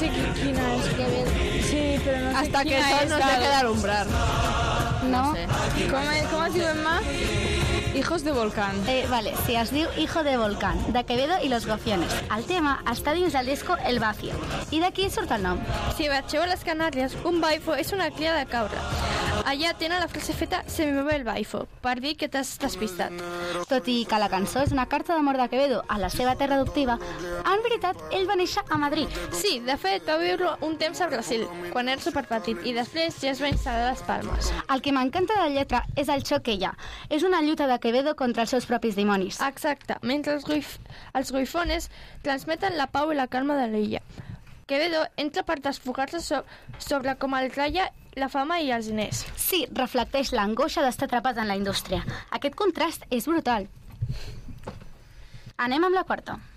sé quina és Quevedo. Sí, però no sé Hasta que quina el sol és. nos deje de alumbrar. No? sé. Com es diu, Emma? Hijos de volcán. Vale, sí, es diu Hijo de Volcán, de Quevedo i los Gofiones. El tema està dins del disco El Vacío. I d'aquí surt el nom. Si baixeu a les Canàries, un baifo és una cria de cabra. Allà tenen la frase feta "se me mueve el baifo", per dir que t'has despistat. Tot i que la cançó és una carta d'amor de Quevedo a la seva terra adoptiva, en veritat ell va néixer a Madrid. Sí, de fet, va viure un temps a Brasil, quan era superpetit, i després ja es va instal·lar a les Palmes. El que m'encanta de la lletra és el xoc que hi ha. És una lluita de Quevedo contra els seus propis dimonis. Exacte, mentre els guifones transmeten la pau i la calma de l'illa. Quevedo entra per desfogar-se sobre com el ratlla la fama i els diners. Sí, reflecteix l'angoixa d'estar atrapat en la indústria. Aquest contrast és brutal. Anem amb la quarta.